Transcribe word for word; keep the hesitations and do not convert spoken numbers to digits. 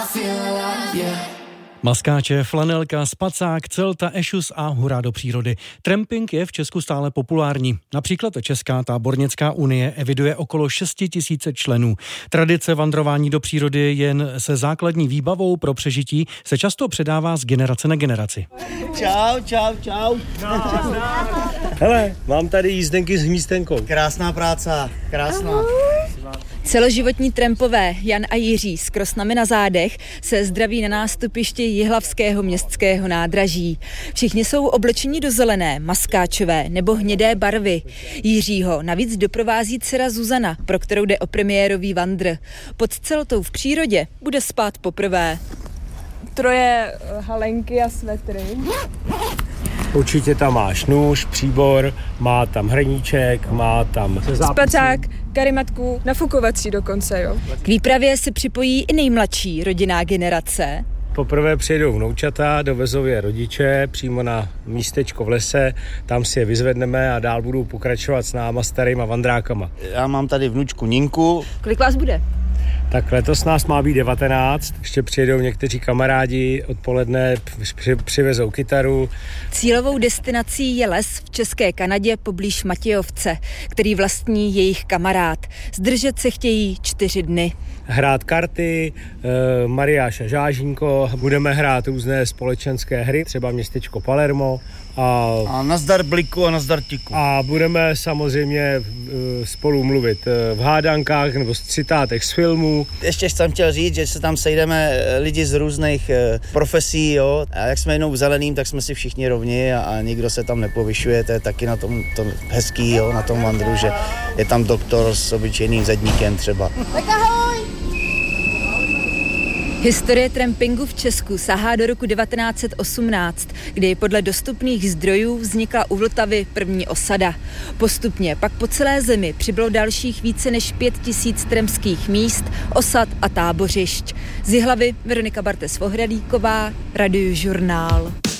Maskáče, flanelka, spacák, celta, ešus a hurá do přírody. Tramping je v Česku stále populární. Například Česká tábornická unie eviduje okolo šest tisíc členů. Tradice vandrování do přírody jen se základní výbavou pro přežití se často předává z generace na generaci. Čau, čau, čau. No, hele, mám tady jízdenky s hmízdenkou. Krásná práce, krásná. Celoživotní trampové Jan a Jiří s krosnami na zádech se zdraví na nástupišti Jihlavského městského nádraží. Všichni jsou oblečeni do zelené, maskáčové nebo hnědé barvy. Jiřího navíc doprovází dcera Zuzana, pro kterou jde o premiérový vandr. Pod celtou v přírodě bude spát poprvé. Troje halenky a svetry. Určitě tam máš nůž, příbor, má tam hrníček, má tam spacák, karimatku, nafukovací dokonce, jo. K výpravě se připojí i nejmladší rodinná generace. Poprvé přijedou vnoučata, dovezou je rodiče přímo na místečko v lese, tam si je vyzvedneme a dál budou pokračovat s náma starýma vandrákama. Já mám tady vnučku Ninku. Kolik vás bude? Tak letos nás má být devatenáct, ještě přijedou někteří kamarádi odpoledne, při, přivezou kytaru. Cílovou destinací je les v České Kanadě poblíž Matějovce, který vlastní jejich kamarád. Zdržet se chtějí čtyři dny. Hrát karty, e, Mariáš a Žážínko, budeme hrát různé společenské hry, třeba městečko Palermo. A, a nazdar bliku a nazdar tiku. A budeme samozřejmě e, spolu mluvit e, v hádankách nebo citátech z filmů. Ještě jsem chtěl říct, že se tam sejdeme lidi z různých e, profesí, jo. A jak jsme jednou v zeleným, tak jsme si všichni rovni a, a nikdo se tam nepovyšuje. To je taky na tom to hezký, jo, na tom vandru, že je tam doktor s obyčejným zedníkem třeba. Tak ahoj! Historie trampingu v Česku sahá do roku devatenáct set osmnáct, kdy podle dostupných zdrojů vznikla u Vltavy první osada. Postupně pak po celé zemi přibylo dalších více než pět tisíc trampských míst, osad a tábořišť. Z Jihlavy Veronika Bartes-Vohralíková, Radiožurnál.